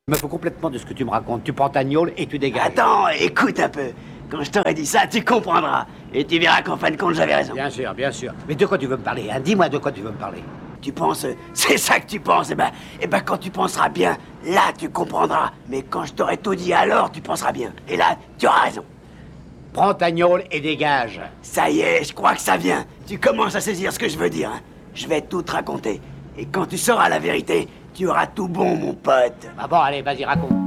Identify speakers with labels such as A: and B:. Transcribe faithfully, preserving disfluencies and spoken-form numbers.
A: Je me fous complètement de ce que tu me racontes. Tu prends ta gnôle et tu dégages.
B: Attends, écoute un peu. Quand je t'aurai dit ça, tu comprendras. Et tu verras qu'en fin de compte, j'avais raison.
A: Bien sûr, bien sûr. Mais de quoi tu veux me parler, hein? Dis-moi de quoi tu veux me parler.
B: Tu penses, c'est ça que tu penses, eh ben, eh ben quand tu penseras bien, là tu comprendras. Mais quand je t'aurai tout dit, alors tu penseras bien. Et là, tu auras raison.
A: Prends ta gnôle et dégage.
B: Ça y est, je crois que ça vient. Tu commences à saisir ce que je veux dire, hein. Je vais tout te raconter. Et quand tu sauras la vérité, tu auras tout bon, mon pote.
A: Ah bon, allez, vas-y, raconte.